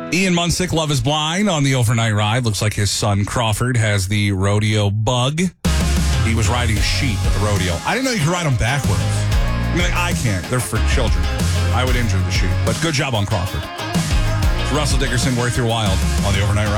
Ian Munsick, Love is Blind on the overnight ride. Looks like his son Crawford has the rodeo bug. He was riding sheep at the rodeo. I didn't know you could ride them backwards. I mean, I can't. They're for children. I would injure the sheep. But good job on Crawford. Russell Dickerson, Worth Your Wild on the overnight ride.